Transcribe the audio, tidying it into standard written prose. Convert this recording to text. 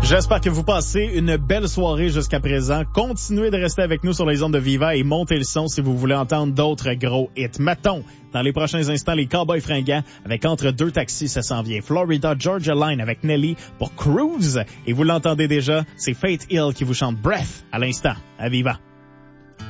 J'espère que vous passez une belle soirée jusqu'à présent. Continuez de rester avec nous sur les ondes de Viva et montez le son si vous voulez entendre d'autres gros hits. Mettons, dans les prochains instants, les Cowboys fringants avec Entre deux taxis, ça s'en vient. Florida Georgia Line avec Nelly pour Cruise. Et vous l'entendez déjà, c'est Faith Hill qui vous chante Breath à l'instant à Viva.